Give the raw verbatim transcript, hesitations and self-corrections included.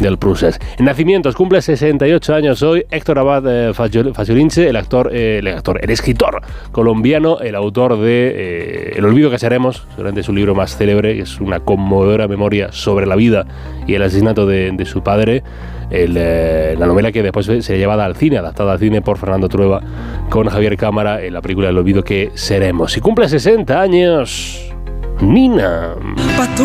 del Prusés. En nacimientos, cumple sesenta y ocho años hoy Héctor Abad eh, Faciolince, el actor, eh, el actor, el escritor colombiano, el autor de eh, El olvido que seremos, seguramente su libro más célebre, que es una conmovedora memoria sobre la vida y el asesinato de, de su padre. El, eh, la novela que después se llevada al cine, adaptada al cine por Fernando Trueba con Javier Cámara en la película El olvido que seremos. Y cumple sesenta años Nina.